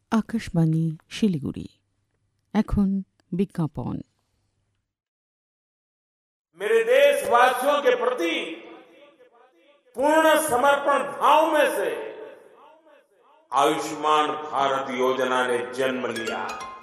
আকাশবাণী শিলিগুড়ি। এখন বিজ্ঞাপন। मेरे देशवासियों के प्रति पूर्ण समर्पण भाव में से आयुष्मान भारत योजना ने जन्म लिया।